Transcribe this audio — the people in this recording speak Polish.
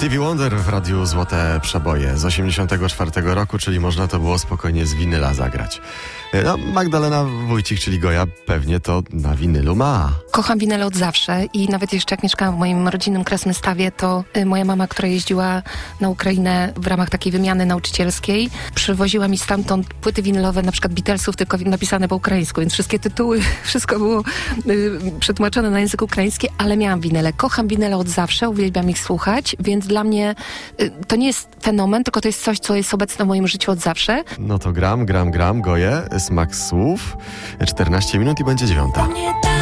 Stevie Wonder w radiu Złote Przeboje z 1984 roku, czyli można to było spokojnie z winyla zagrać. No, Magdalena Wójcik, czyli Goja, pewnie to na winylu ma. Kocham winyle od zawsze i nawet jeszcze jak mieszkałam w moim rodzinnym Krasnystawie, to moja mama, która jeździła na Ukrainę w ramach takiej wymiany nauczycielskiej, przywoziła mi stamtąd płyty winylowe, na przykład Beatlesów, tylko napisane po ukraińsku, więc wszystkie tytuły, wszystko było przetłumaczone na język ukraiński, ale miałam winyle. Kocham winyle od zawsze, uwielbiam ich słuchać, więc dla mnie to nie jest fenomen, tylko to jest coś, co jest obecne w moim życiu od zawsze. No to gram, Goję, smak słów, 14 minut i będzie 9.